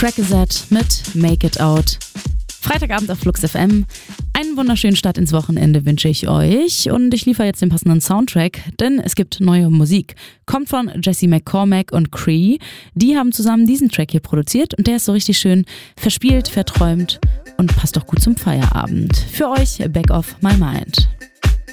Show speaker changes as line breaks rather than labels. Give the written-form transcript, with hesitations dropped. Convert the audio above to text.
Trackazette mit Make It Out. Freitagabend auf Flux FM. Einen wunderschönen Start ins Wochenende wünsche ich euch und ich liefere jetzt den passenden Soundtrack, denn es gibt neue Musik. Kommt von Jesse McCormack und Cree. Die haben zusammen diesen Track hier produziert und der ist so richtig schön verspielt, verträumt und passt auch gut zum Feierabend. Für euch Back of My Mind.